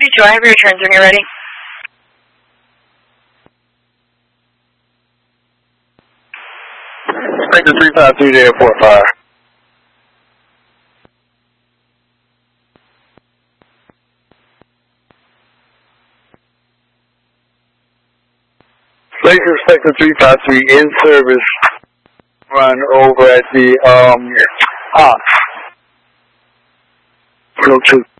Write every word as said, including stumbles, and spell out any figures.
three two, I have your returns when you're ready. Spectre three five three to Airport Fire. Spectre Spectre three five three in service. Run over at the um ah. Go to